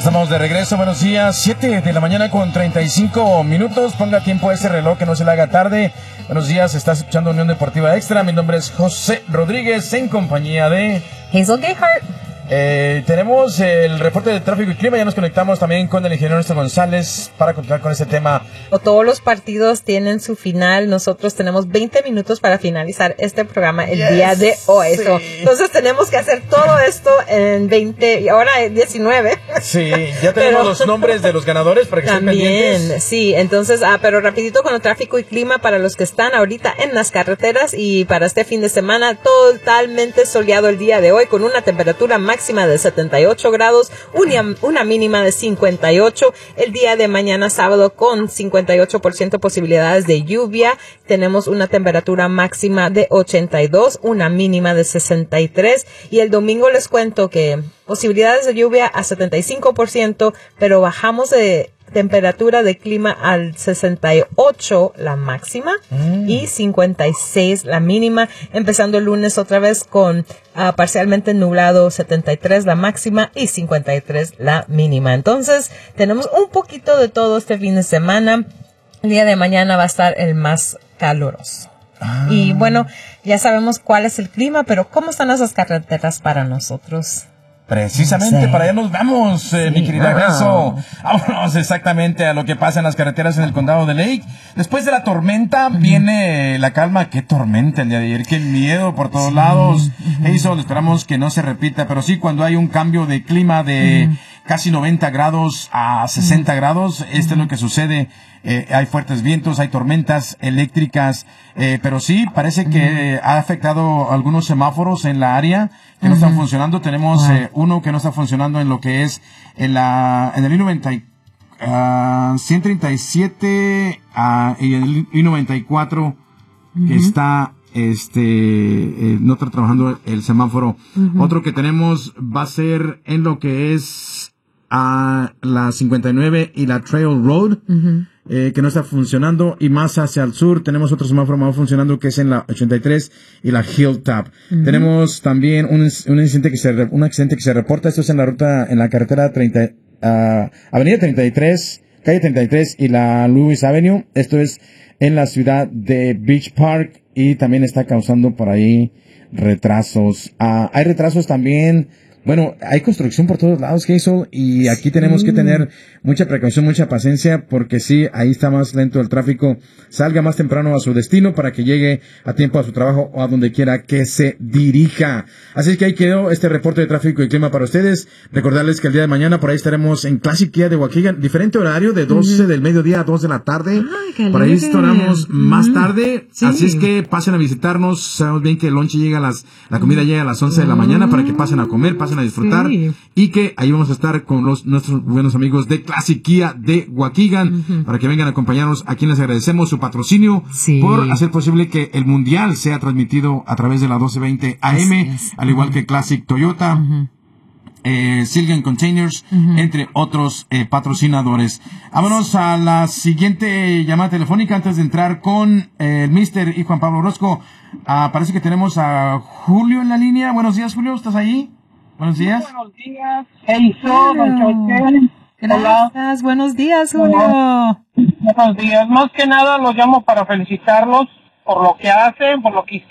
Estamos de regreso, buenos días, 7 de la mañana con 35 minutos, ponga tiempo a ese reloj que no se le haga tarde. Buenos días, estás escuchando Unión Deportiva Extra, mi nombre es José Rodríguez, en compañía de Hazel Gayhart. Tenemos el reporte de tráfico y clima, ya nos conectamos también con el ingeniero Néstor González para continuar con este tema. Todos los partidos tienen su final, nosotros tenemos 20 minutos para finalizar este programa el día de hoy. Sí. Entonces tenemos que hacer todo esto en 20 y ahora 19. Sí, ya tenemos los nombres de los ganadores para que estén pendientes. También, sí, entonces, pero rapidito con el tráfico y clima para los que están ahorita en las carreteras y para este fin de semana, totalmente soleado el día de hoy con una temperatura máxima de 78 grados, una mínima de 58. El día de mañana sábado con 58% posibilidades de lluvia. Tenemos una temperatura máxima de 82, una mínima de 63. Y el domingo les cuento que posibilidades de lluvia a 75%, pero bajamos de temperatura de clima al 68 la máxima y 56 la mínima, empezando el lunes otra vez con parcialmente nublado, 73 la máxima y 53 la mínima. Entonces tenemos un poquito de todo este fin de semana. El día de mañana va a estar el más caluroso. Y bueno, ya sabemos cuál es el clima, pero ¿cómo están esas carreteras para nosotros? Precisamente para allá nos vamos, mi querida Graso. Vámonos exactamente a lo que pasa en las carreteras en el condado de Lake. Después de la tormenta viene la calma. ¡Qué tormenta el día de ayer! ¡Qué miedo por todos lados! Eso esperamos que no se repita, pero sí cuando hay un cambio de clima de casi 90 grados a 60 grados, esto es lo que sucede. Hay fuertes vientos, hay tormentas eléctricas, pero sí, parece que ha afectado algunos semáforos en la área que no están funcionando. Tenemos uno que no está funcionando en lo que es en el I-90, 137 y el I-94 que está no está trabajando el semáforo. Otro que tenemos va a ser en lo que es la 59 y la Trail Road, que no está funcionando, y más hacia el sur tenemos otro semáforo más funcionando, que es en la 83 y la Hilltop. Tenemos también un accidente que se reporta. Esto es en la ruta, en la carretera Avenida 33, calle 33 y la Lewis Avenue. Esto es en la ciudad de Beach Park y también está causando por ahí retrasos. Hay retrasos también. Bueno, hay construcción por todos lados, Hazel, y aquí tenemos que tener mucha precaución, mucha paciencia, porque sí, ahí está más lento el tráfico. Salga más temprano a su destino para que llegue a tiempo a su trabajo o a donde quiera que se dirija. Así que ahí quedó este reporte de tráfico y clima para ustedes. Recordarles que el día de mañana por ahí estaremos en Classic Kia de Waukegan, diferente horario, de 12 del mediodía a 2 de la tarde. Por ahí estaremos más tarde, así es que pasen a visitarnos. Sabemos bien que el lunch llega la comida llega a las 11 de la mañana para que pasen a comer, pasen a disfrutar, y que ahí vamos a estar con nuestros buenos amigos de Classic Kia de Waukegan, para que vengan a acompañarnos, a quienes les agradecemos su patrocinio por hacer posible que el Mundial sea transmitido a través de la 1220 AM, al igual que Classic Toyota, Silgan Containers, entre otros patrocinadores. Vámonos a la siguiente llamada telefónica antes de entrar con el Mister y Juan Pablo Orozco. Parece que tenemos a Julio en la línea. Buenos días, Julio, ¿estás ahí? Buenos días. Buenos días. Don Choche. Gracias. Buenos días, Julio. Buenos días. Más que nada los llamo para felicitarlos por lo que hacen, por lo que